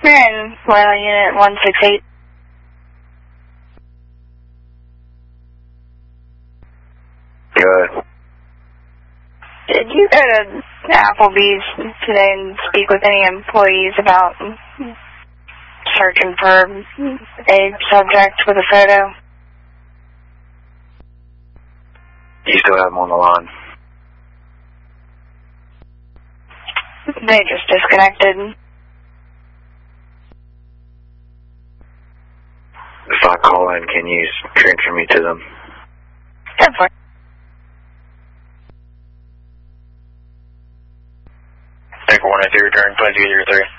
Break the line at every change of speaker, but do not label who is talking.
in Royal Unit 168.
Good.
Did you go to Applebee's today and speak with any employees about searching for a subject with a photo?
You still have them on the line?
They just disconnected.
If I call in, can you transfer me to them?
Go for it.
Take 102, return 2203.